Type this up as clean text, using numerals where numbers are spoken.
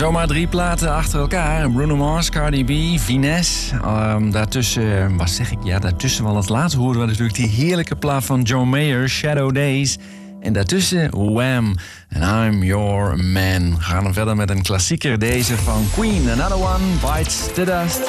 Zomaar 3 platen achter elkaar. Bruno Mars, Cardi B, Finesse. Daartussen, wat zeg ik? Ja, daartussen wel het laatste horen we natuurlijk die heerlijke plaat van John Mayer, Shadow Days. En daartussen Wham! And I'm Your Man. We gaan verder met een klassieker, deze van Queen. Another One Bites the Dust.